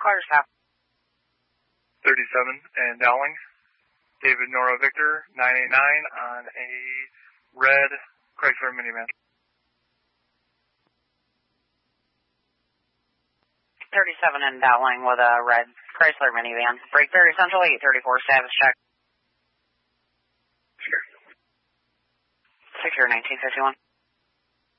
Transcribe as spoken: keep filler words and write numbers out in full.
car stop. thirty-seven and Dowling. David Nora Victor, nine eight nine on a red Chrysler minivan. thirty-seven and Dowling with a red Chrysler minivan. Break Ferry Central, eight thirty-four, status check. Sure. Secure nineteen fifty-one.